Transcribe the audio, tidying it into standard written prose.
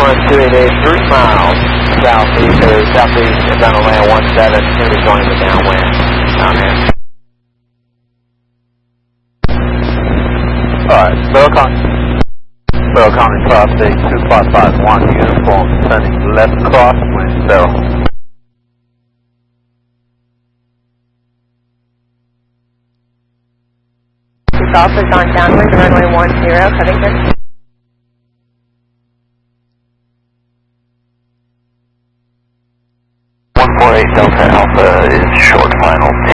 2883 miles southeast or southeast of Atlanta 17, going to be joining the downwind down here. Alright, Bell County Cross State 2551, uniform, sending left crosswind 0. Golfers on downwind, runway 10, Covington. 148 Delta Alpha is short final.